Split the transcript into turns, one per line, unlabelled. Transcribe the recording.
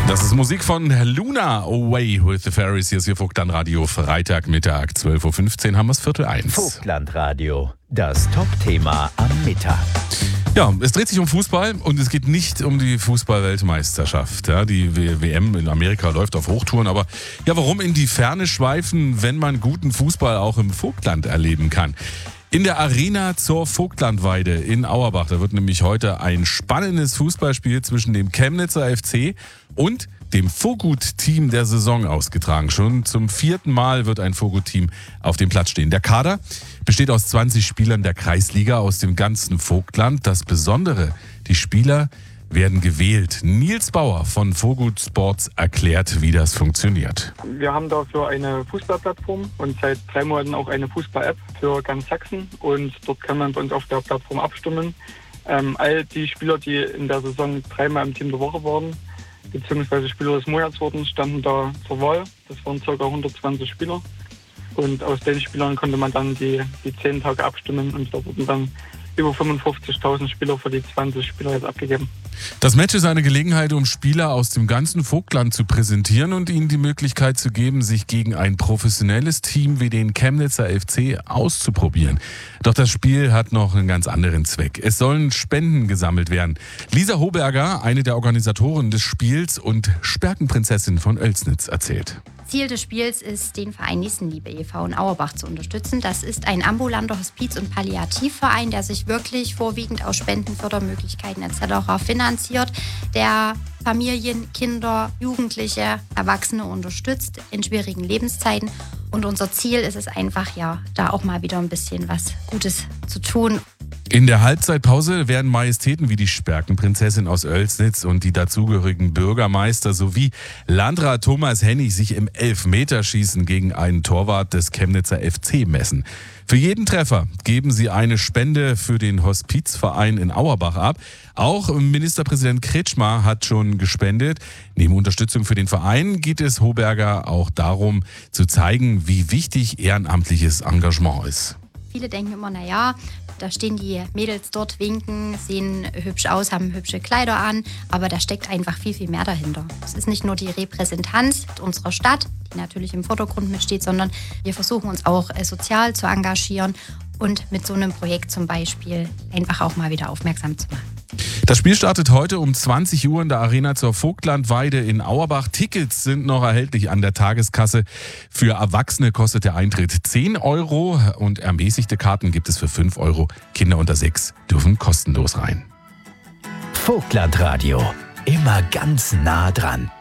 Das ist Musik von Luna, Away with the Fairies. Hier ist Ihr Vogtlandradio, Freitagmittag, 12.15 Uhr, haben wir es 12:45.
Vogtlandradio, das Top-Thema am Mittag.
Ja, es dreht sich um Fußball und es geht nicht um die Fußball-Weltmeisterschaft. Ja, die WM in Amerika läuft auf Hochtouren, aber ja, warum in die Ferne schweifen, wenn man guten Fußball auch im Vogtland erleben kann? In der Arena zur Vogtlandweide in Auerbach, da wird nämlich heute ein spannendes Fußballspiel zwischen dem Chemnitzer FC und dem Vogut-Team der Saison ausgetragen. Schon zum 4. Mal wird ein Vogut-Team auf dem Platz stehen. Der Kader besteht aus 20 Spielern der Kreisliga aus dem ganzen Vogtland. Das Besondere, die Spieler werden gewählt. Nils Bauer von Vogut Sports erklärt, wie das funktioniert.
Wir haben dafür eine Fußballplattform und seit 3 Monaten auch eine Fußball-App für ganz Sachsen. Und dort kann man bei uns auf der Plattform abstimmen. All die Spieler, die in der Saison 3-mal im Team der Woche waren, beziehungsweise Spieler des Monats wurden, standen da zur Wahl. Das waren ca. 120 Spieler. Und aus den Spielern konnte man dann die 10 Tage abstimmen und da wurden dann über 55.000 Spieler für die 20 Spieler jetzt abgegeben.
Das Match ist eine Gelegenheit, um Spieler aus dem ganzen Vogtland zu präsentieren und ihnen die Möglichkeit zu geben, sich gegen ein professionelles Team wie den Chemnitzer FC auszuprobieren. Doch das Spiel hat noch einen ganz anderen Zweck. Es sollen Spenden gesammelt werden. Lisa Hoberger, eine der Organisatoren des Spiels und Sperkenprinzessin von Oelsnitz, erzählt.
Ziel des Spiels ist, den Verein Nächstenliebe e.V. in Auerbach zu unterstützen. Das ist ein ambulanter Hospiz- und Palliativverein, der sich wirklich vorwiegend aus Spenden, Fördermöglichkeiten etc. finanziert, der Familien, Kinder, Jugendliche, Erwachsene unterstützt in schwierigen Lebenszeiten. Und unser Ziel ist es einfach, ja, da auch mal wieder ein bisschen was Gutes zu tun.
In der Halbzeitpause werden Majestäten wie die Sperkenprinzessin aus Oelsnitz und die dazugehörigen Bürgermeister sowie Landrat Thomas Hennig sich im Elfmeterschießen gegen einen Torwart des Chemnitzer FC messen. Für jeden Treffer geben sie eine Spende für den Hospizverein in Auerbach ab. Auch Ministerpräsident Kretschmer hat schon gespendet. Neben Unterstützung für den Verein geht es Hoberger auch darum, zu zeigen, wie wichtig ehrenamtliches Engagement ist.
Viele denken immer, naja, da stehen die Mädels dort, winken, sehen hübsch aus, haben hübsche Kleider an, aber da steckt einfach viel, viel mehr dahinter. Es ist nicht nur die Repräsentanz unserer Stadt, die natürlich im Vordergrund mitsteht, sondern wir versuchen uns auch sozial zu engagieren und mit so einem Projekt zum Beispiel einfach auch mal wieder aufmerksam zu machen.
Das Spiel startet heute um 20 Uhr in der Arena zur Vogtlandweide in Auerbach. Tickets sind noch erhältlich an der Tageskasse. Für Erwachsene kostet der Eintritt 10 Euro und ermäßigte Karten gibt es für 5 Euro. Kinder unter 6 dürfen kostenlos rein.
Vogtlandradio, immer ganz nah dran.